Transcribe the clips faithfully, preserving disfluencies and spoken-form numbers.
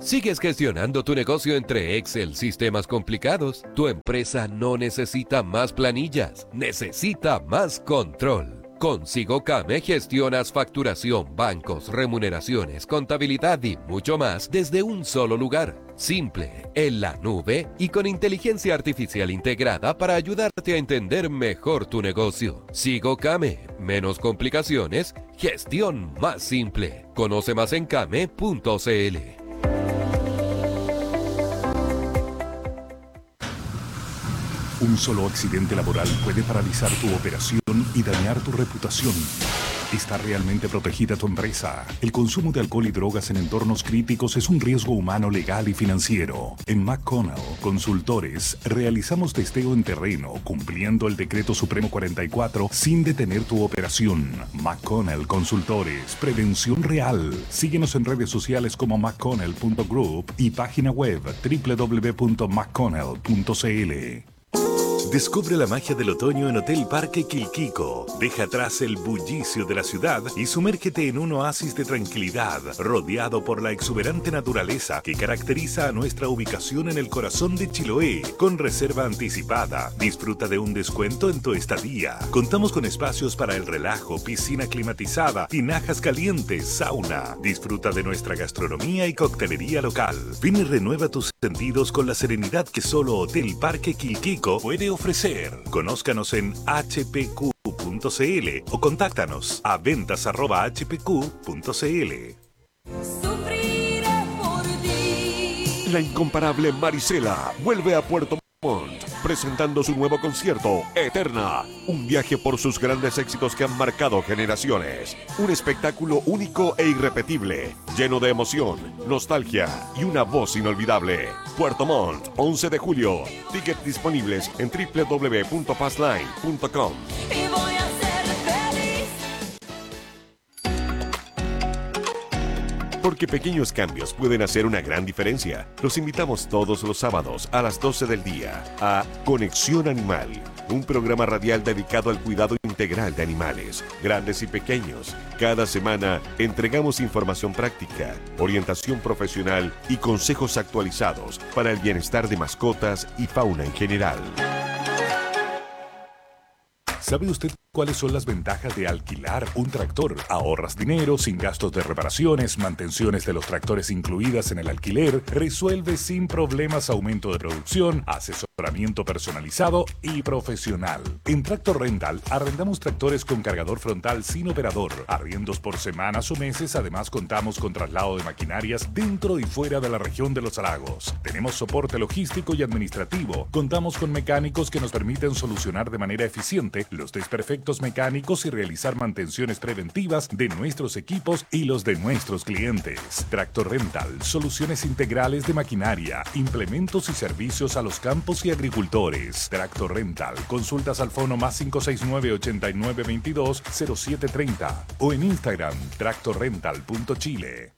¿Sigues gestionando tu negocio entre Excel, sistemas complicados? Tu empresa no necesita más planillas, necesita más control. Con SigoCame gestionas facturación, bancos, remuneraciones, contabilidad y mucho más desde un solo lugar. Simple, en la nube y con inteligencia artificial integrada para ayudarte a entender mejor tu negocio. SigoCame, menos complicaciones, gestión más simple. Conoce más en came punto cl. Un solo accidente laboral puede paralizar tu operación y dañar tu reputación. ¿Está realmente protegida tu empresa? El consumo de alcohol y drogas en entornos críticos es un riesgo humano, legal y financiero. En McConnell Consultores realizamos testeo en terreno cumpliendo el Decreto Supremo cuarenta y cuatro sin detener tu operación. McConnell Consultores, prevención real. Síguenos en redes sociales como mcconnell punto group y página web doble u doble u doble u punto mcconnell punto cl. Descubre la magia del otoño en Hotel Parque Quilquico. Deja atrás el bullicio de la ciudad y sumérgete en un oasis de tranquilidad, rodeado por la exuberante naturaleza que caracteriza a nuestra ubicación en el corazón de Chiloé. Con reserva anticipada, disfruta de un descuento en tu estadía. Contamos con espacios para el relajo, piscina climatizada, tinajas calientes, sauna. Disfruta de nuestra gastronomía y coctelería local. Ven y renueva tus sentidos con la serenidad que solo Hotel Parque Quilquico puede ofrecer. Conózcanos en hache pe cu punto cl o contáctanos a ventas arroba hache pe cu punto cl. La incomparable Marisela vuelve a Puerto Montt presentando su nuevo concierto Eterna, un viaje por sus grandes éxitos que han marcado generaciones, un espectáculo único e irrepetible, lleno de emoción, nostalgia y una voz inolvidable. Puerto Montt, once de julio, tickets disponibles en doble u doble u doble u punto passline punto com. Porque pequeños cambios pueden hacer una gran diferencia. Los invitamos todos los sábados a las doce del día a Conexión Animal, un programa radial dedicado al cuidado integral de animales, grandes y pequeños. Cada semana entregamos información práctica, orientación profesional y consejos actualizados para el bienestar de mascotas y fauna en general. ¿Sabe usted cuáles son las ventajas de alquilar un tractor? Ahorras dinero sin gastos de reparaciones, mantenciones de los tractores incluidas en el alquiler, resuelve sin problemas aumento de producción, asesoramiento personalizado y profesional. En Tractor Rental arrendamos tractores con cargador frontal sin operador, arriendos por semanas o meses. Además contamos con traslado de maquinarias dentro y fuera de la región de los lagos. Tenemos soporte logístico y administrativo. Contamos con mecánicos que nos permiten solucionar de manera eficiente los desperfectos mecánicos y realizar mantenciones preventivas de nuestros equipos y los de nuestros clientes. Tractor Rental, soluciones integrales de maquinaria, implementos y servicios a los campos y agricultores. Tractor Rental, consultas al fono más cinco seis nueve, ochenta y nueve veintidós, cero siete treinta o en Instagram tractor rental punto chile.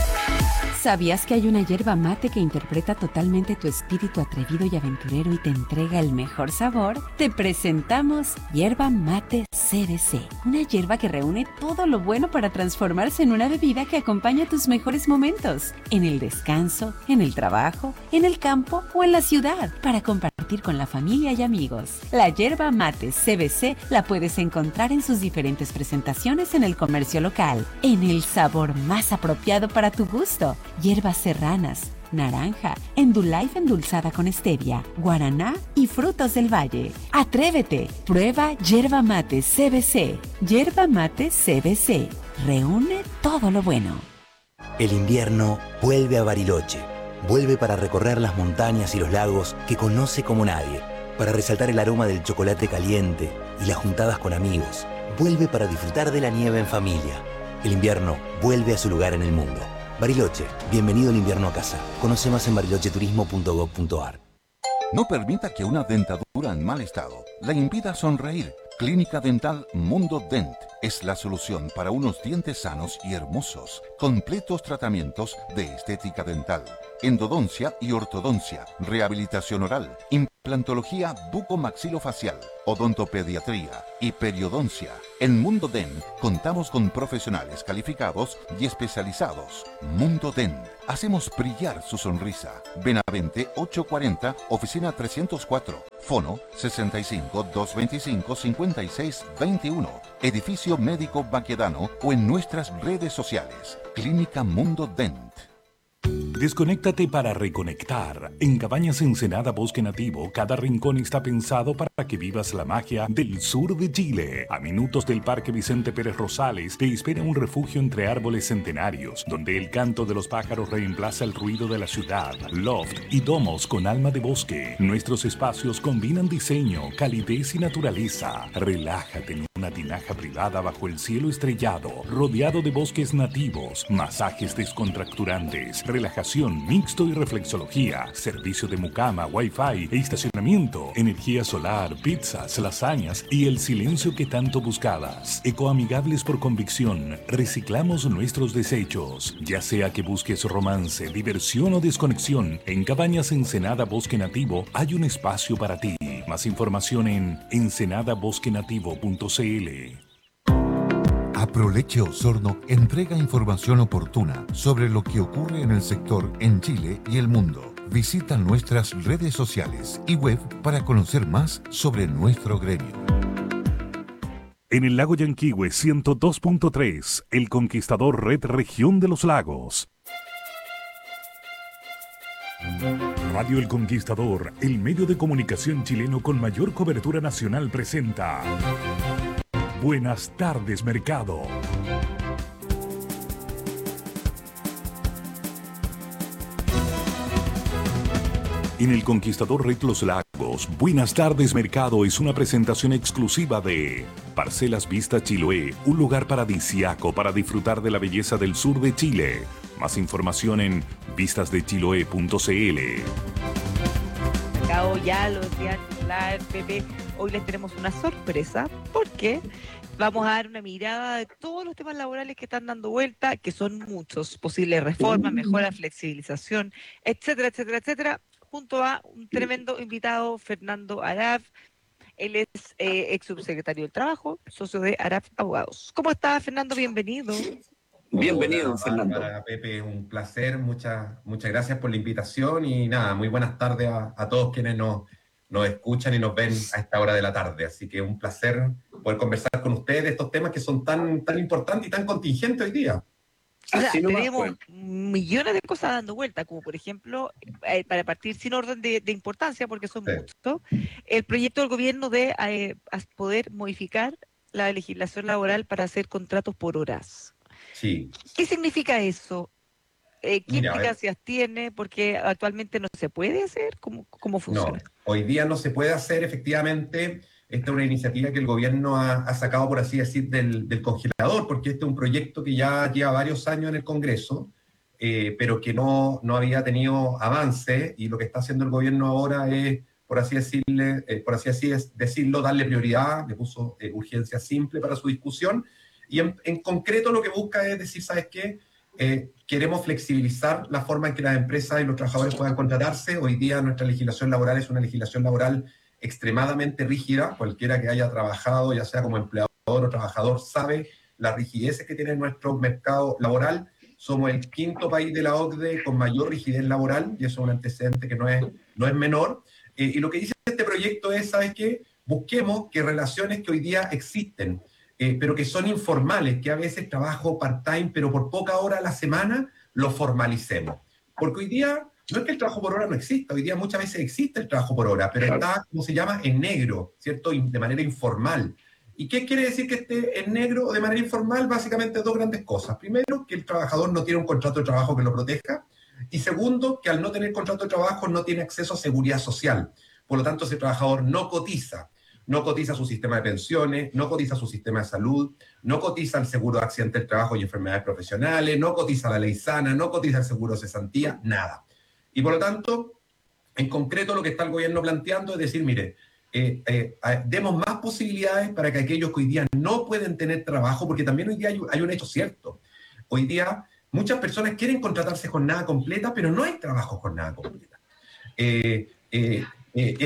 ¿Sabías que hay una yerba mate que interpreta totalmente tu espíritu atrevido y aventurero y te entrega el mejor sabor? Te presentamos Yerba Mate C B C, una yerba que reúne todo lo bueno para transformarse en una bebida que acompaña tus mejores momentos, en el descanso, en el trabajo, en el campo o en la ciudad, para compartir con la familia y amigos. La Yerba Mate C B C la puedes encontrar en sus diferentes presentaciones en el comercio local, en el sabor más apropiado para tu gusto. Hierbas serranas, naranja, Endullife endulzada con stevia, guaraná y frutos del valle. ¡Atrévete! Prueba Yerba Mate C B C. Yerba Mate C B C. Reúne todo lo bueno. El invierno vuelve a Bariloche. Vuelve para recorrer las montañas y los lagos que conoce como nadie. Para resaltar el aroma del chocolate caliente y las juntadas con amigos. Vuelve para disfrutar de la nieve en familia. El invierno vuelve a su lugar en el mundo. Bariloche, bienvenido el invierno a casa. Conoce más en bariloche turismo punto gob punto ar. No permita que una dentadura en mal estado la impida sonreír. Clínica Dental Mundo Dent es la solución para unos dientes sanos y hermosos. Completos tratamientos de estética dental, endodoncia y ortodoncia, rehabilitación oral, implantología bucomaxilofacial, odontopediatría y periodoncia. En Mundo Dent contamos con profesionales calificados y especializados. Mundo Dent, hacemos brillar su sonrisa. Benavente ochocientos cuarenta, oficina trescientos cuatro, fono sesenta y cinco, doscientos veinticinco, cincuenta y seis veintiuno, edificio médico Baquedano o en nuestras redes sociales. Clínica Mundo Dent. Desconéctate para reconectar. En Cabañas Ensenada Bosque Nativo, cada rincón está pensado para que vivas la magia del sur de Chile. A minutos del Parque Vicente Pérez Rosales te espera un refugio entre árboles centenarios, donde el canto de los pájaros reemplaza el ruido de la ciudad. Loft y domos con alma de bosque. Nuestros espacios combinan diseño, calidez y naturaleza. Relájate en una tinaja privada bajo el cielo estrellado, rodeado de bosques nativos, masajes descontracturantes, relajación, mixto y reflexología, servicio de mucama, wifi e estacionamiento, energía solar, pizzas, lasañas y el silencio que tanto buscabas. Ecoamigables por convicción, reciclamos nuestros desechos. Ya sea que busques romance, diversión o desconexión, en Cabañas Ensenada Bosque Nativo hay un espacio para ti. Más información en ensenada bosque nativo punto c l. Aproleche Osorno entrega información oportuna sobre lo que ocurre en el sector en Chile y el mundo. Visita nuestras redes sociales y web para conocer más sobre nuestro gremio. En el lago Yanquihue ciento dos punto tres, El Conquistador Red Región de los Lagos. Radio El Conquistador, el medio de comunicación chileno con mayor cobertura nacional, presenta Buenas tardes, Mercado. En El Conquistador Red Los Lagos, Buenas tardes, Mercado es una presentación exclusiva de Parcelas Vista Chiloé, un lugar paradisiaco para disfrutar de la belleza del sur de Chile. Más información en vistas de chiloé punto c l. Acabo ya los días la Pepe. Hoy les tenemos una sorpresa porque vamos a dar una mirada de todos los temas laborales que están dando vuelta, que son muchos, posibles reformas, mejora, flexibilización, etcétera, etcétera, etcétera, junto a un tremendo invitado, Fernando Araf. Él es eh, ex subsecretario del Trabajo, socio de Araf Abogados. ¿Cómo está, Fernando? Bienvenido. Bienvenido, Hola, Fernando. Para Pepe, un placer, muchas muchas gracias por la invitación y nada, muy buenas tardes a, a todos quienes nos, nos escuchan y nos ven a esta hora de la tarde. Así que un placer poder conversar con ustedes de estos temas que son tan, tan importantes y tan contingentes hoy día. O sea, tenemos millones de cosas dando vuelta, como por ejemplo, eh, para partir sin orden de, de importancia, porque son sí. muchos, el proyecto del gobierno de eh, poder modificar la legislación laboral para hacer contratos por horas. Sí. ¿Qué significa eso? Eh, ¿Qué Mira, implicancias tiene? Porque actualmente no se puede hacer. ¿Cómo, cómo funciona? No, hoy día no se puede hacer, efectivamente. Esta es una iniciativa que el gobierno ha, ha sacado, por así decir, del, del congelador, porque este es un proyecto que ya lleva varios años en el Congreso, eh, pero que no, no había tenido avance, y lo que está haciendo el gobierno ahora es, por así, decirle, eh, por así decirlo, darle prioridad, le puso eh, urgencia simple para su discusión. Y en, en concreto lo que busca es decir, ¿sabes qué? Eh, queremos flexibilizar la forma en que las empresas y los trabajadores puedan contratarse. Hoy día nuestra legislación laboral es una legislación laboral extremadamente rígida. Cualquiera que haya trabajado, ya sea como empleador o trabajador, sabe las rigideces que tiene nuestro mercado laboral. Somos el quinto país de la O C D E con mayor rigidez laboral, y eso es un antecedente que no es, no es menor. Eh, y lo que dice este proyecto es, ¿sabes qué? Busquemos que relaciones que hoy día existen, Eh, pero que son informales, que a veces trabajo part-time, pero por poca hora a la semana, lo formalicemos. Porque hoy día, no es que el trabajo por hora no exista, hoy día muchas veces existe el trabajo por hora, pero está, como se llama, en negro, ¿cierto? De manera informal. ¿Y qué quiere decir que esté en negro o de manera informal? Básicamente dos grandes cosas. Primero, que el trabajador no tiene un contrato de trabajo que lo proteja. Y segundo, que al no tener contrato de trabajo no tiene acceso a seguridad social. Por lo tanto, ese trabajador no cotiza. No cotiza su sistema de pensiones, no cotiza su sistema de salud, no cotiza el seguro de accidente del trabajo y enfermedades profesionales, no cotiza la ley sana, no cotiza el seguro de cesantía, nada. Y por lo tanto, en concreto lo que está el gobierno planteando es decir, mire, eh, eh, demos más posibilidades para que aquellos que hoy día no pueden tener trabajo, porque también hoy día hay, hay un hecho cierto. Hoy día muchas personas quieren contratarse jornada completa, pero no hay trabajo jornada completa. Eh, eh, eh, es lo que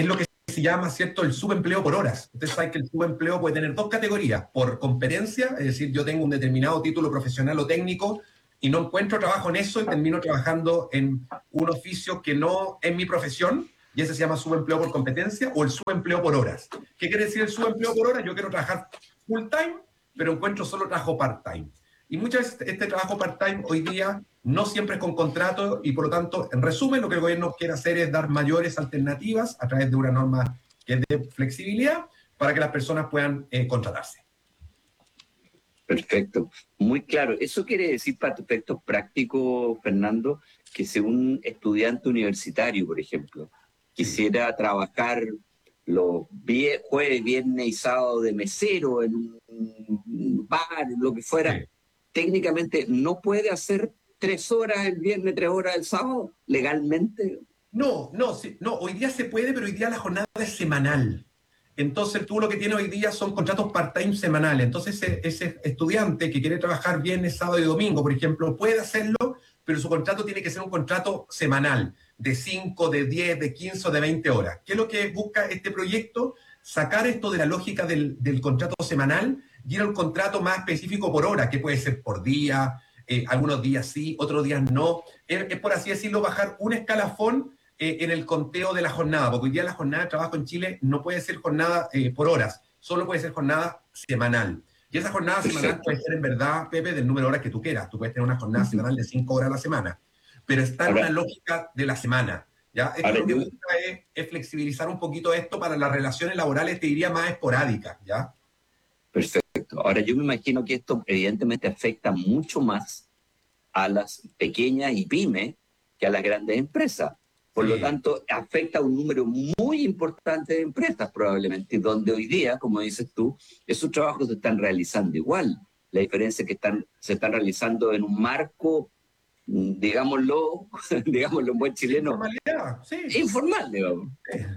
se llama, ¿cierto?, el subempleo por horas. Ustedes saben que el subempleo puede tener dos categorías, por competencia, es decir, yo tengo un determinado título profesional o técnico y no encuentro trabajo en eso y termino trabajando en un oficio que no es mi profesión, y ese se llama subempleo por competencia, o el subempleo por horas. ¿Qué quiere decir el subempleo por horas? Yo quiero trabajar full time, pero encuentro solo trabajo part-time. Y muchas veces este trabajo part-time hoy día no siempre es con contrato y por lo tanto, en resumen, lo que el gobierno quiere hacer es dar mayores alternativas a través de una norma que es de flexibilidad para que las personas puedan eh, contratarse. Perfecto, muy claro. Eso quiere decir para efectos prácticos, Fernando, que si un estudiante universitario, por ejemplo, quisiera trabajar los vie- jueves, viernes y sábado de mesero en un bar, lo que fuera, sí, técnicamente no puede hacer tres horas el viernes, tres horas el sábado, legalmente. No, no, sí, no, hoy día se puede, pero hoy día la jornada es semanal. Entonces tú lo que tienes hoy día son contratos part-time semanales. Entonces ese, ese estudiante que quiere trabajar viernes, sábado y domingo, por ejemplo, puede hacerlo, pero su contrato tiene que ser un contrato semanal, de cinco, de diez, de quince o de veinte horas. ¿Qué es lo que busca este proyecto? Sacar esto de la lógica del, del contrato semanal y ir a un contrato más específico por hora, que puede ser por día, eh, algunos días sí, otros días no. Es, es, por así decirlo, bajar un escalafón eh, en el conteo de la jornada, porque hoy día la jornada de trabajo en Chile no puede ser jornada eh, por horas, solo puede ser jornada semanal. Y esa jornada semanal puede ser en verdad, Pepe, del número de horas que tú quieras. Tú puedes tener una jornada semanal de cinco horas a la semana, pero está en una lógica de la semana. ¿Ya? Esto lo que busca es, es flexibilizar un poquito esto para las relaciones laborales, te diría, más esporádicas, ¿ya? Perfecto. Ahora, yo me imagino que esto evidentemente afecta mucho más a las pequeñas y pymes que a las grandes empresas. Por sí. lo tanto, afecta a un número muy importante de empresas probablemente, donde hoy día, como dices tú, esos trabajos se están realizando igual. La diferencia es que están, se están realizando en un marco, digámoslo, digámoslo en buen chileno, informalidad, sí. informal, digamos.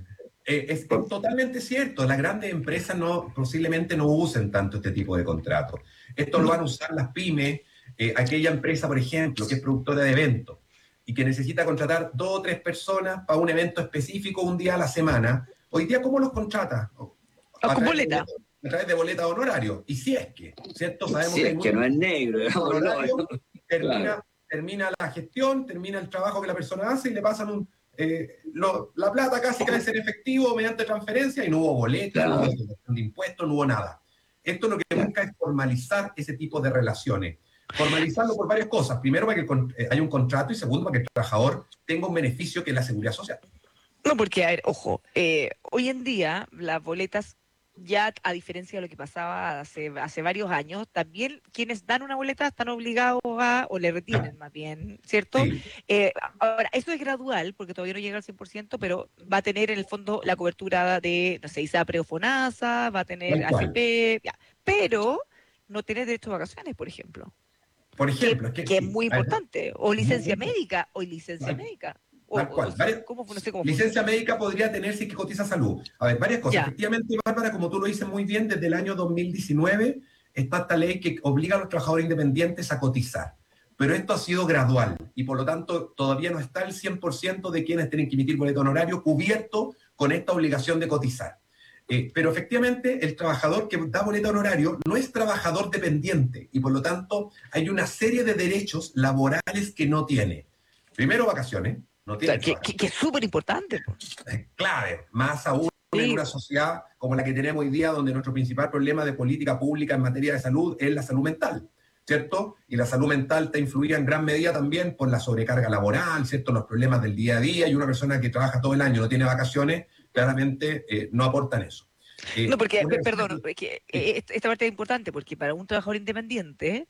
Eh, es, es totalmente cierto. Las grandes empresas no, posiblemente no usen tanto este tipo de contratos. Esto lo van a usar las pymes, eh, aquella empresa, por ejemplo, que es productora de eventos y que necesita contratar dos o tres personas para un evento específico un día a la semana. Hoy día, ¿cómo los contrata? A con boleta. A través de boleta de honorario. Y si es que, ¿cierto? Sabemos si que, es que no es negro. Honorario, no, termina, claro. termina la gestión, termina el trabajo que la persona hace y le pasan un... Eh, lo, la plata casi cae en efectivo mediante transferencia y no hubo boleta, claro. no hubo declaración de impuestos, no hubo nada. Esto lo que claro. busca es formalizar ese tipo de relaciones. Formalizarlo por varias cosas. Primero, para que eh, haya un contrato y segundo, para que el trabajador tenga un beneficio que es la seguridad social. No, porque, a ver, ojo, eh, hoy en día las boletas, ya a diferencia de lo que pasaba hace, hace varios años, también quienes dan una boleta están obligados a, o le retienen más bien, ¿cierto? Sí. Eh, ahora, eso es gradual, porque todavía no llega al cien por ciento, pero va a tener en el fondo la cobertura de, no sé, ISAPRE o FONASA, va a tener A F P, ya, pero no tiene derecho a vacaciones, por ejemplo. Por ejemplo, que, es que, que sí, es muy importante, o licencia muy médica, o licencia Tal, médica. O, tal cual. O, ¿Cómo, cómo, no sé cómo licencia médica podría tener si que cotiza salud. A ver, varias cosas. Ya. Efectivamente, Bárbara, como tú lo dices muy bien, desde el año dos mil diecinueve está esta ley que obliga a los trabajadores independientes a cotizar. Pero esto ha sido gradual y por lo tanto todavía no está el cien por ciento de quienes tienen que emitir boleto honorario cubierto con esta obligación de cotizar. Eh, pero efectivamente el trabajador que da boleto honorario no es trabajador dependiente y por lo tanto hay una serie de derechos laborales que no tiene. Primero, vacaciones. No tiene o sea, que, que, que es súper importante. Es clave, más aún sí. en una sociedad como la que tenemos hoy día, donde nuestro principal problema de política pública en materia de salud es la salud mental, ¿cierto? Y la salud mental está influida en gran medida también por la sobrecarga laboral, ¿cierto? Los problemas del día a día, y una persona que trabaja todo el año no tiene vacaciones, claramente eh, no aportan eso. Eh, no, porque, una... perdón, que, eh, esta parte es importante, porque para un trabajador independiente,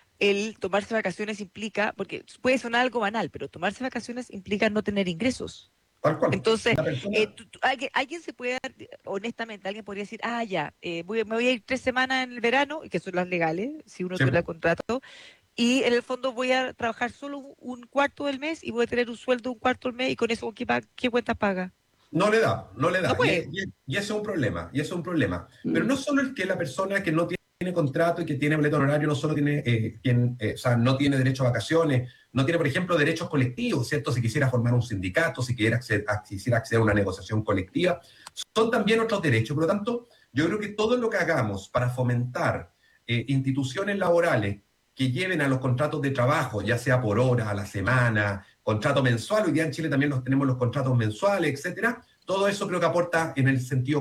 el tomarse vacaciones implica, porque puede sonar algo banal, pero tomarse vacaciones implica no tener ingresos. Tal cual. Entonces, eh, tú, tú, alguien, alguien se puede, honestamente, alguien podría decir, ah, ya, eh, voy, me voy a ir tres semanas en el verano, que son las legales, si uno sí. tiene el contrato, y en el fondo voy a trabajar solo un cuarto del mes y voy a tener un sueldo un cuarto del mes, y con eso, ¿qué, qué cuentas paga? No le da, no le da. No y, y, y eso es un problema, y eso es un problema. Mm. Pero no solo el que la persona que no tiene tiene contrato y que tiene boleto honorario no solo tiene, eh, quien, eh, o sea, no tiene derecho a vacaciones, no tiene, por ejemplo, derechos colectivos, ¿cierto? Si quisiera formar un sindicato, si quisiera acceder, quisiera acceder a una negociación colectiva, son también otros derechos. Por lo tanto, yo creo que todo lo que hagamos para fomentar eh, instituciones laborales que lleven a los contratos de trabajo, ya sea por hora, a la semana, contrato mensual, hoy día en Chile también los tenemos los contratos mensuales, etcétera, todo eso creo que aporta en el sentido